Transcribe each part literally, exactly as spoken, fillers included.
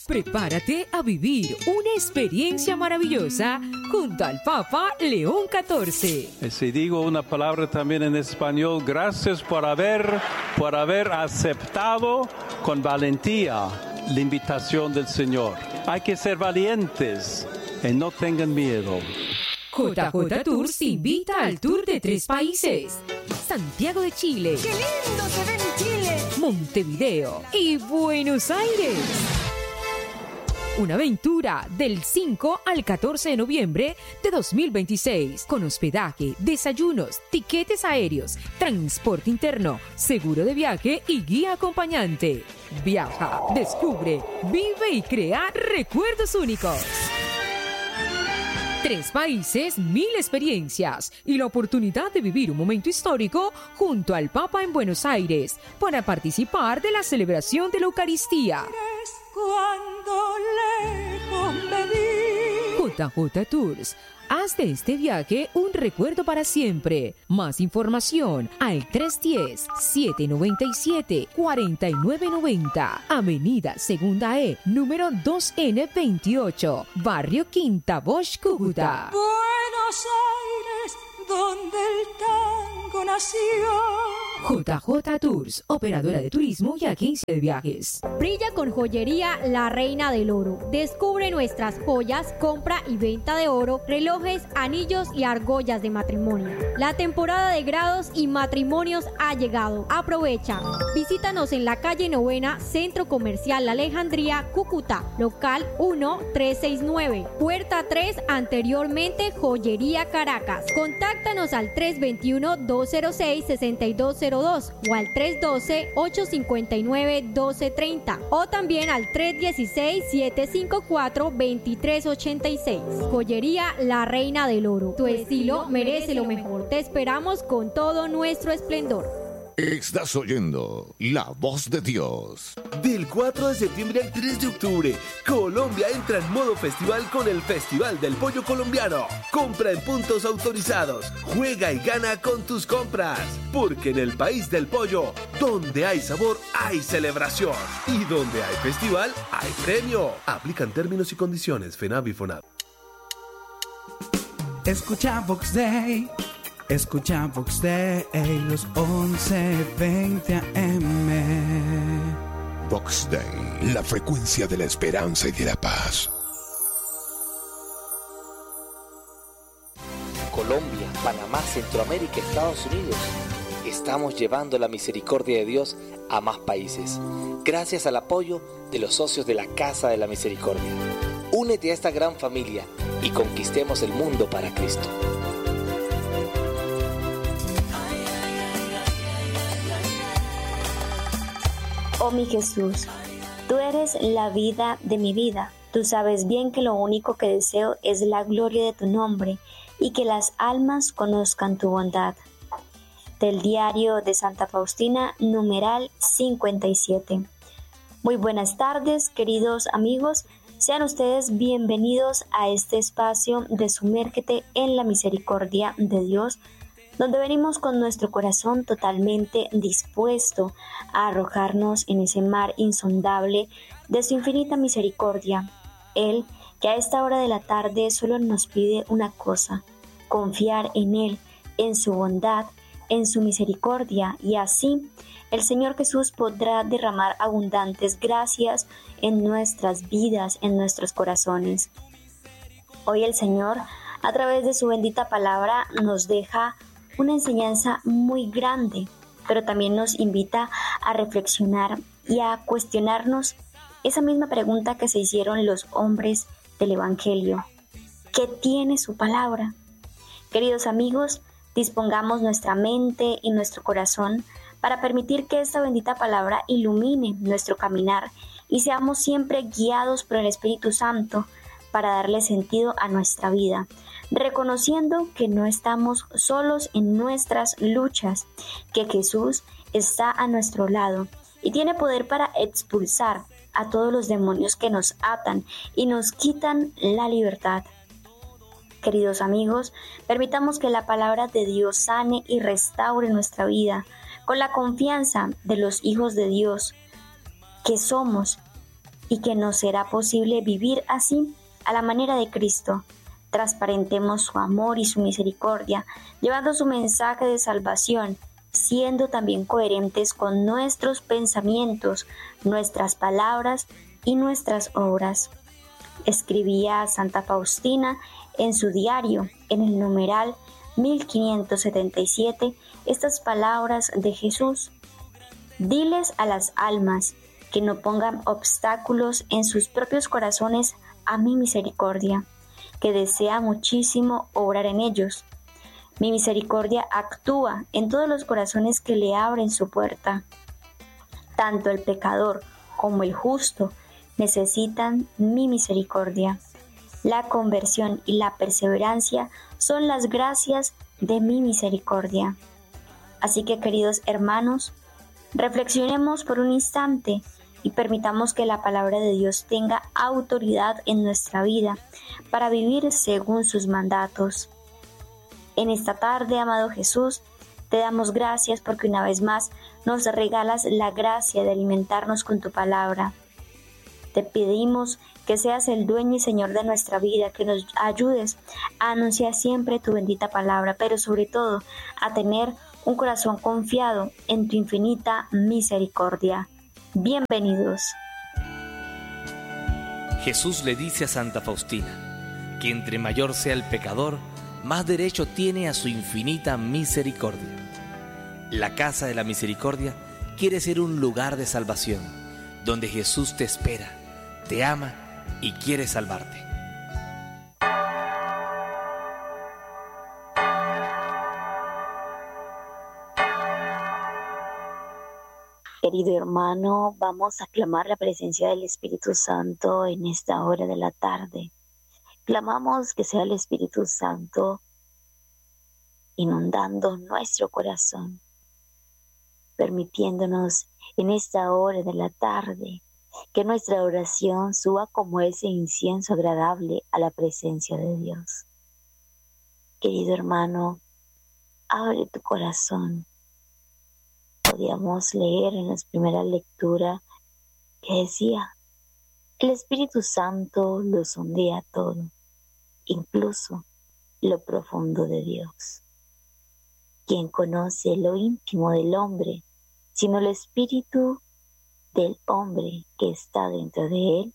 Prepárate a vivir una experiencia maravillosa junto al Papa León catorce. Si digo una palabra también en español, gracias por haber, por haber aceptado con valentía la invitación del Señor. Hay que ser valientes y no tengan miedo. J J Tours te invita al tour de tres países: Santiago de Chile, ¡qué lindo se ve en Chile!, Montevideo y Buenos Aires. Una aventura del cinco al catorce de noviembre de dos mil veintiséis, con hospedaje, desayunos, tiquetes aéreos, transporte interno, seguro de viaje y guía acompañante. Viaja, descubre, vive y crea recuerdos únicos. Tres países, mil experiencias y la oportunidad de vivir un momento histórico junto al Papa en Buenos Aires para participar de la celebración de la Eucaristía. Cuando lejos me vi. J J Tours, haz de este viaje un recuerdo para siempre. Más información al tres uno cero, siete nueve siete, cuatro nueve nueve cero. Avenida Segunda E, número dos N veintiocho, Barrio Quinta Bosch, Cúcuta. Buenos Aires, donde el tango nació. J J Tours, operadora de turismo y agencia de viajes. Brilla con joyería La Reina del Oro. Descubre nuestras joyas, compra y venta de oro, relojes, anillos y argollas de matrimonio. La temporada de grados y matrimonios ha llegado. Aprovecha. Visítanos en la calle Novena, Centro Comercial La Alejandría, Cúcuta, local uno tres seis nueve, puerta tres, anteriormente Joyería Caracas. Contáctanos al tres dos uno, dos cero seis, seis dos cero dos o al tres uno dos, ocho cinco nueve, uno dos tres cero o también al tres uno seis, siete cinco cuatro, dos tres ocho seis. Joyería La Reina del Oro. Tu estilo merece lo mejor. Te esperamos con todo nuestro esplendor. Estás oyendo La Voz de Dios. Del cuatro de septiembre al tres de octubre, Colombia entra en modo festival con el Festival del Pollo Colombiano. Compra en puntos autorizados, juega y gana con tus compras. Porque en el país del pollo, donde hay sabor, hay celebración. Y donde hay festival, hay premio. Aplican términos y condiciones. FENAVI y FONAV. Escucha Vox Day. Escucha Vox Day, los once veinte A M. Vox Day, la frecuencia de la esperanza y de la paz. Colombia, Panamá, Centroamérica, Estados Unidos. Estamos llevando la misericordia de Dios a más países, gracias al apoyo de los socios de la Casa de la Misericordia. Únete a esta gran familia y conquistemos el mundo para Cristo. Oh mi Jesús, tú eres la vida de mi vida. Tú sabes bien que lo único que deseo es la gloria de tu nombre y que las almas conozcan tu bondad. Del diario de Santa Faustina, numeral cincuenta y siete. Muy buenas tardes, queridos amigos. Sean ustedes bienvenidos a este espacio de Sumérgete en la Misericordia de Dios, donde venimos con nuestro corazón totalmente dispuesto a arrojarnos en ese mar insondable de su infinita misericordia. Él, que a esta hora de la tarde solo nos pide una cosa: confiar en Él, en su bondad, en su misericordia, y así el Señor Jesús podrá derramar abundantes gracias en nuestras vidas, en nuestros corazones. Hoy el Señor, a través de su bendita palabra, nos deja una enseñanza muy grande, pero también nos invita a reflexionar y a cuestionarnos esa misma pregunta que se hicieron los hombres del Evangelio: ¿qué tiene su palabra? Queridos amigos, dispongamos nuestra mente y nuestro corazón para permitir que esta bendita palabra ilumine nuestro caminar y seamos siempre guiados por el Espíritu Santo para darle sentido a nuestra vida, reconociendo que no estamos solos en nuestras luchas, que Jesús está a nuestro lado y tiene poder para expulsar a todos los demonios que nos atan y nos quitan la libertad. Queridos amigos, permitamos que la palabra de Dios sane y restaure nuestra vida con la confianza de los hijos de Dios que somos y que nos será posible vivir así, a la manera de Cristo. Transparentemos su amor y su misericordia, llevando su mensaje de salvación, siendo también coherentes con nuestros pensamientos, nuestras palabras y nuestras obras. Escribía Santa Faustina en su diario, en el numeral mil quinientos setenta y siete, estas palabras de Jesús: diles a las almas que no pongan obstáculos en sus propios corazones a mi misericordia, que desea muchísimo obrar en ellos. Mi misericordia actúa en todos los corazones que le abren su puerta. Tanto el pecador como el justo necesitan mi misericordia. La conversión y la perseverancia son las gracias de mi misericordia. Así que, queridos hermanos, reflexionemos por un instante y permitamos que la palabra de Dios tenga autoridad en nuestra vida para vivir según sus mandatos. En esta tarde, amado Jesús, te damos gracias porque una vez más nos regalas la gracia de alimentarnos con tu palabra. Te pedimos que seas el dueño y Señor de nuestra vida, que nos ayudes a anunciar siempre tu bendita palabra, pero sobre todo a tener un corazón confiado en tu infinita misericordia. Bienvenidos. Jesús le dice a Santa Faustina que entre mayor sea el pecador, más derecho tiene a su infinita misericordia. La casa de la misericordia quiere ser un lugar de salvación, donde Jesús te espera, te ama y quiere salvarte. Querido hermano, vamos a clamar la presencia del Espíritu Santo en esta hora de la tarde. Clamamos que sea el Espíritu Santo inundando nuestro corazón, permitiéndonos en esta hora de la tarde que nuestra oración suba como ese incienso agradable a la presencia de Dios. Querido hermano, abre tu corazón. Podíamos leer en la primera lectura que decía: el Espíritu Santo lo sondea todo, incluso lo profundo de Dios. ¿Quién conoce lo íntimo del hombre, sino el espíritu del hombre que está dentro de él?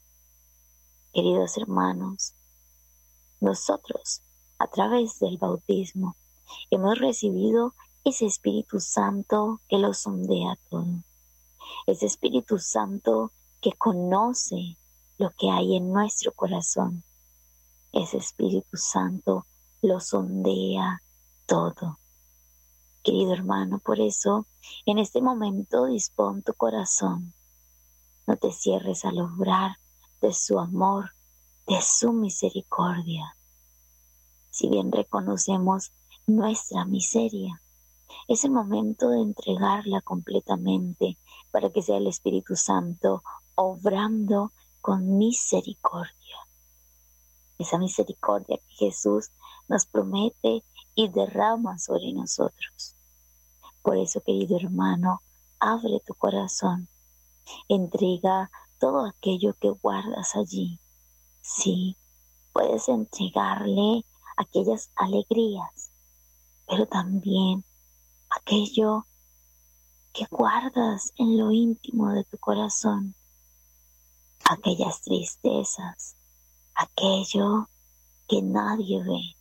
Queridos hermanos, nosotros, a través del bautismo, hemos recibido ese Espíritu Santo que lo sondea todo. Ese Espíritu Santo que conoce lo que hay en nuestro corazón. Ese Espíritu Santo lo sondea todo. Querido hermano, por eso, en este momento dispón tu corazón. No te cierres al obrar de su amor, de su misericordia. Si bien reconocemos nuestra miseria, es el momento de entregarla completamente para que sea el Espíritu Santo obrando con misericordia. Esa misericordia que Jesús nos promete y derrama sobre nosotros. Por eso, querido hermano, abre tu corazón, entrega todo aquello que guardas allí. Sí, puedes entregarle aquellas alegrías, pero también aquello que guardas en lo íntimo de tu corazón, aquellas tristezas, aquello que nadie ve,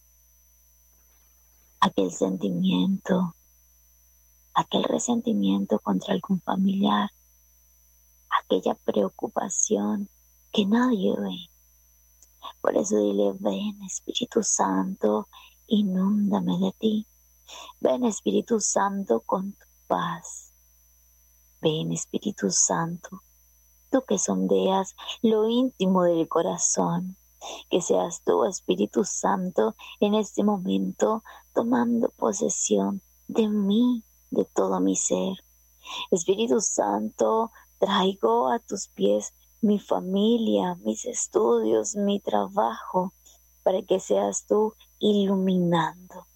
aquel sentimiento, aquel resentimiento contra algún familiar, aquella preocupación que nadie ve. Por eso dile: ven, Espíritu Santo, inúndame de ti. Ven, Espíritu Santo, con tu paz. Ven, Espíritu Santo, tú que sondeas lo íntimo del corazón. Que seas tú, Espíritu Santo, en este momento tomando posesión de mí, de todo mi ser. Espíritu Santo, traigo a tus pies mi familia, mis estudios, mi trabajo, para que seas tú iluminando.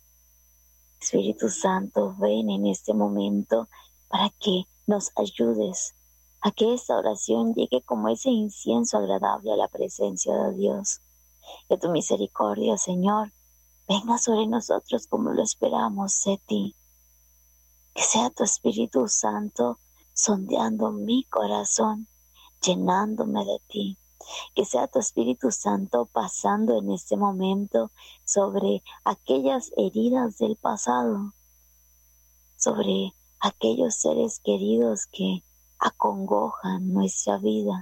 Espíritu Santo, ven en este momento para que nos ayudes a que esta oración llegue como ese incienso agradable a la presencia de Dios. Que tu misericordia, Señor, venga sobre nosotros como lo esperamos de ti. Que sea tu Espíritu Santo sondeando mi corazón, llenándome de ti. Que sea tu Espíritu Santo pasando en este momento sobre aquellas heridas del pasado, sobre aquellos seres queridos que acongojan nuestra vida,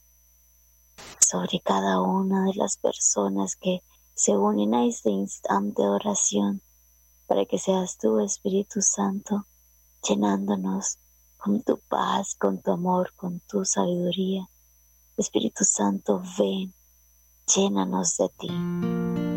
sobre cada una de las personas que se unen a este instante de oración, para que seas tú, Espíritu Santo, llenándonos con tu paz, con tu amor, con tu sabiduría. Espíritu Santo, ven, llénanos de ti.